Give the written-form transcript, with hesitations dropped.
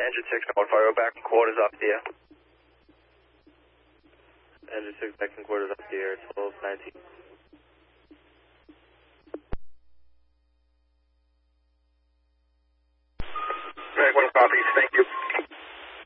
Engine 6, North Fire, back in quarters off the air. Engine 6, back in quarters off the air, 1219. Right, 1 Southeast, thank